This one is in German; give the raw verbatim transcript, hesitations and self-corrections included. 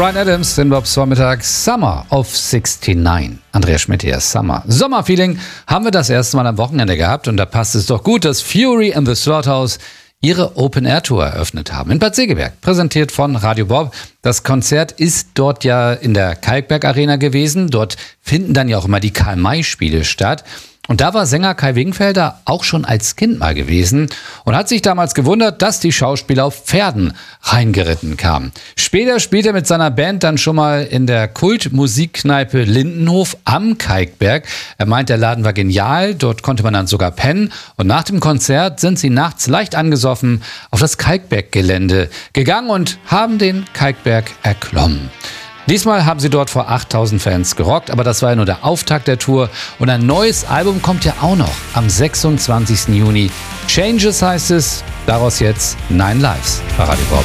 Bryan Adams, den Bobs Vormittag, Summer of sixty-nine. Andreas Schmidt hier, Summer. Sommerfeeling haben wir das erste Mal am Wochenende gehabt und da passt es doch gut, dass Fury and the Slaughterhouse ihre Open-Air-Tour eröffnet haben. In Bad Segeberg, präsentiert von Radio Bob. Das Konzert ist dort ja in der Kalkberg Arena gewesen. Dort finden dann ja auch immer die Karl-May-Spiele statt. Und da war Sänger Kai Wingfelder auch schon als Kind mal gewesen und hat sich damals gewundert, dass die Schauspieler auf Pferden reingeritten kamen. Später spielte er mit seiner Band dann schon mal in der Kultmusikkneipe Lindenhof am Kalkberg. Er meint, der Laden war genial, dort konnte man dann sogar pennen. Und nach dem Konzert sind sie nachts leicht angesoffen auf das Kalkberggelände gegangen und haben den Kalkberg erklommen. Diesmal haben sie dort vor achttausend Fans gerockt, aber das war ja nur der Auftakt der Tour. Und ein neues Album kommt ja auch noch am sechsundzwanzigsten Juni. Changes heißt es, daraus jetzt Nine Lives bei Radio Bob.